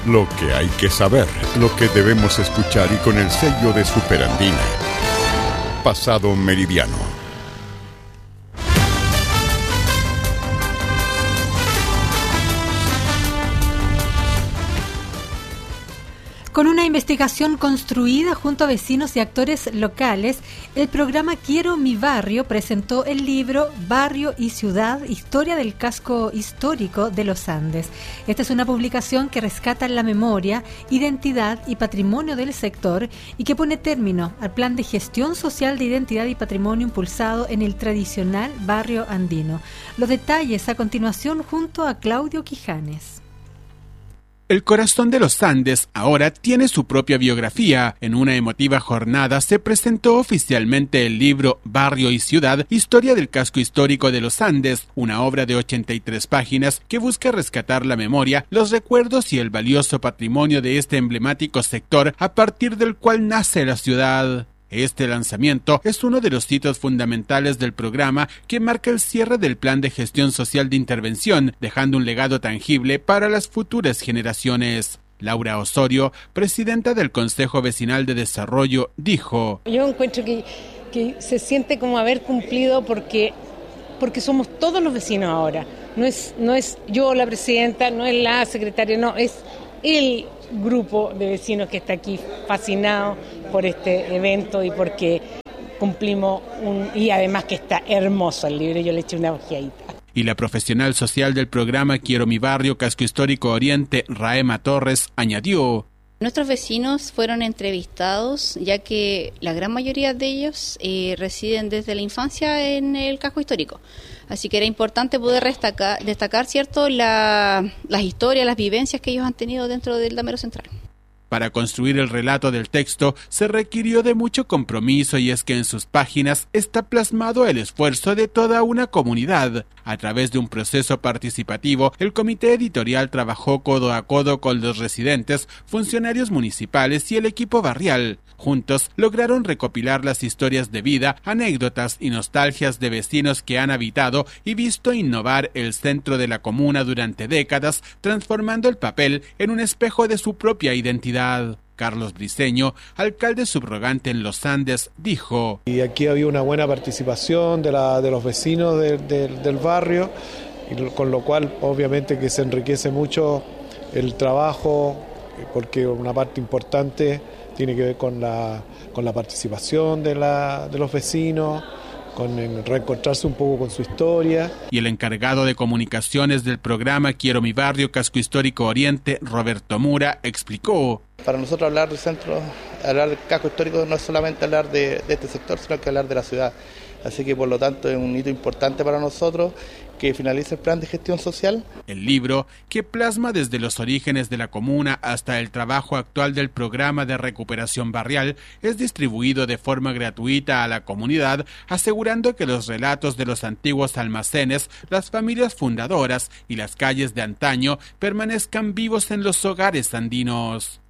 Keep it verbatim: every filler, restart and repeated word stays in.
Lo que hay que saber, lo que debemos escuchar y con el sello de Superandina. Pasado Meridiano. Con una investigación construida junto a vecinos y actores locales, el programa Quiero mi barrio presentó el libro Barrio y Ciudad, Historia del Casco Histórico de los Andes. Esta es una publicación que rescata la memoria, identidad y patrimonio del sector y que pone término al plan de gestión social de identidad y patrimonio impulsado en el tradicional barrio andino. Los detalles a continuación junto a Claudio Quijanes. El corazón de los Andes ahora tiene su propia biografía. En una emotiva jornada se presentó oficialmente el libro Barrio y Ciudad, Historia del Casco Histórico de los Andes, una obra de ochenta y tres páginas que busca rescatar la memoria, los recuerdos y el valioso patrimonio de este emblemático sector a partir del cual nace la ciudad. Este lanzamiento es uno de los hitos fundamentales del programa que marca el cierre del Plan de Gestión Social de Intervención, dejando un legado tangible para las futuras generaciones. Laura Osorio, presidenta del Consejo Vecinal de Desarrollo, dijo: Yo encuentro que, que se siente como haber cumplido porque, porque somos todos los vecinos ahora. No es, no es yo la presidenta, no es la secretaria, no, es el grupo de vecinos que está aquí fascinado por este evento y porque cumplimos un... y además que está hermoso el libro, yo le eché una ojeadita. Y la profesional social del programa Quiero mi barrio, Casco Histórico Oriente, Raema Torres, añadió: Nuestros vecinos fueron entrevistados, ya que la gran mayoría de ellos eh, residen desde la infancia en el casco histórico. Así que era importante poder destacar, destacar cierto, la, las historias, las vivencias que ellos han tenido dentro del Damero Central. Para construir el relato del texto se requirió de mucho compromiso, y es que en sus páginas está plasmado el esfuerzo de toda una comunidad. A través de un proceso participativo, el comité editorial trabajó codo a codo con los residentes, funcionarios municipales y el equipo barrial. Juntos lograron recopilar las historias de vida, anécdotas y nostalgias de vecinos que han habitado y visto innovar el centro de la comuna durante décadas, transformando el papel en un espejo de su propia identidad. Carlos Briceño, alcalde subrogante en Los Andes, dijo: Y aquí había una buena participación de, la, de los vecinos de, de, del barrio, y con lo cual obviamente que se enriquece mucho el trabajo, porque una parte importante tiene que ver con la, con la participación de, la, de los vecinos, con el reencontrarse un poco con su historia. Y el encargado de comunicaciones del programa Quiero mi barrio, Casco Histórico Oriente, Roberto Mura, explicó: Para nosotros hablar del centro, hablar del casco histórico no es solamente hablar de, de este sector, sino que hablar de la ciudad. Así que por lo tanto es un hito importante para nosotros que finalice el plan de gestión social. El libro, que plasma desde los orígenes de la comuna hasta el trabajo actual del programa de recuperación barrial, es distribuido de forma gratuita a la comunidad, asegurando que los relatos de los antiguos almacenes, las familias fundadoras y las calles de antaño permanezcan vivos en los hogares andinos.